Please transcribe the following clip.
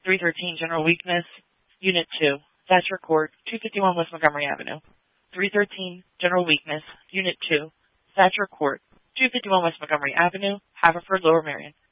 313 General Weakness, Unit 2, Thatcher Court, 251 West Montgomery Avenue. 313 General Weakness, Unit 2, Thatcher Court, 251 West Montgomery Avenue, Haverford, Lower Merion.